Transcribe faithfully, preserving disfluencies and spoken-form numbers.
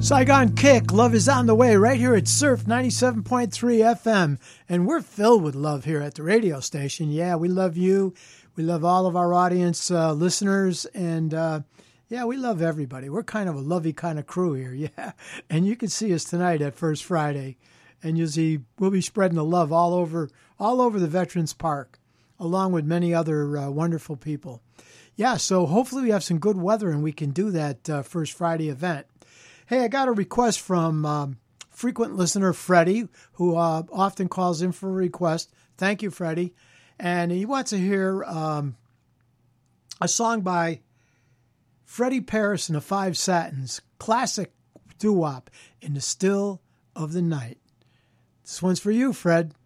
Saigon Kick, Love is on the Way, right here at Surf ninety-seven point three F M. And we're filled with love here at the radio station. Yeah, we love you. We love all of our audience uh, listeners. And uh, yeah, we love everybody. We're kind of a lovey kind of crew here. Yeah. And you can see us tonight at First Friday. And you'll see we'll be spreading the love all over, all over the Veterans Park, along with many other uh, wonderful people. Yeah, so hopefully we have some good weather and we can do that uh, First Friday event. Hey, I got a request from um, frequent listener Freddie, who uh, often calls in for a request. Thank you, Freddie. And he wants to hear um, a song by Freddie Paris and the Five Satins, classic doo-wop, In the Still of the Night. This one's for you, Fred.